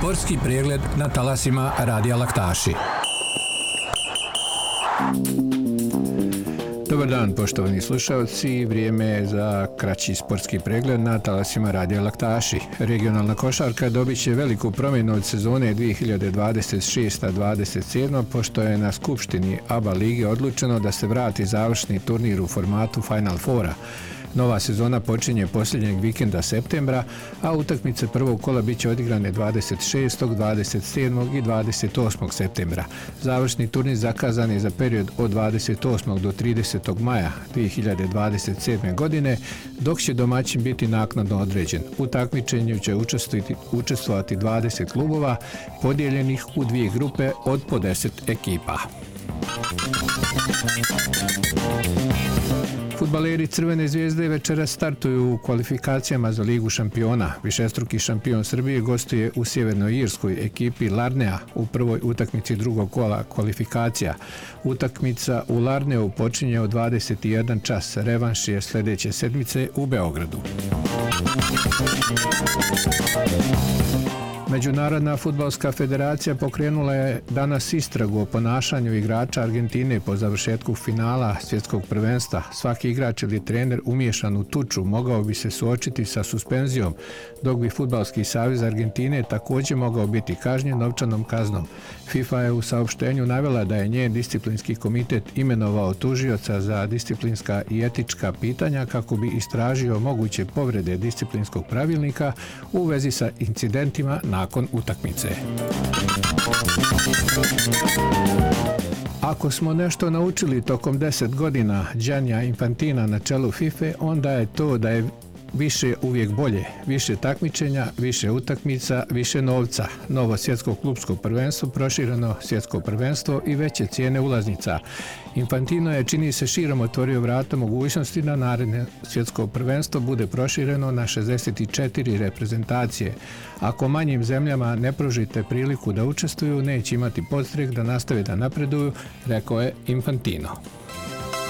Sportski pregled na talasima Radija Laktaši. Dobar dan, poštovani slušalci. Vrijeme je za kraći sportski pregled na talasima Radija Laktaši. Regionalna košarka dobit će veliku promjenu od sezone 2026-27, pošto je na skupštini ABA lige odlučeno da se vrati završni turnir u formatu Final Fora. Nova sezona počinje posljednjeg vikenda septembra, a utakmice prvog kola bit će odigrane 26., 27. i 28. septembra. Završni turnir zakazan je za period od 28. do 30. maja 2027. godine, dok će domaćin biti naknadno određen. U takmičenju će učestvovati 20 klubova, podijeljenih u dvije grupe od po 10 ekipa. Fudbaleri Crvene zvijezde večeras startuju u kvalifikacijama za Ligu šampiona. Višestruki šampion Srbije gostuje u Sjevernoj Irskoj ekipi Larnea u prvoj utakmici drugog kola kvalifikacija. Utakmica u Larneu počinje od 21 čas. Revanš je sljedeće sedmice u Beogradu. Međunarodna fudbalska federacija pokrenula je danas istragu o ponašanju igrača Argentine po završetku finala svjetskog prvenstva. Svaki igrač ili trener umiješan u tuču mogao bi se suočiti sa suspenzijom, dok bi Fudbalski savez Argentine također mogao biti kažnjen novčanom kaznom. FIFA je u saopštenju navela da je njen disciplinski komitet imenovao tužioca za disciplinska i etička pitanja kako bi istražio moguće povrede disciplinskog pravilnika u vezi sa incidentima nakon utakmice. Ako smo nešto naučili tokom 10 godina Giannia Infantina na čelu FIFA, onda je to da je više uvijek bolje, više takmičenja, više utakmica, više novca, novo svjetsko klupsko prvenstvo, prošireno svjetsko prvenstvo i veće cijene ulaznica. Infantino je, čini se, širom otvorio vrata mogućnosti da naredno svjetsko prvenstvo bude prošireno na 64 reprezentacije. Ako manjim zemljama ne pružite priliku da učestvuju, neće imati podstrek da nastave da napreduju, rekao je Infantino.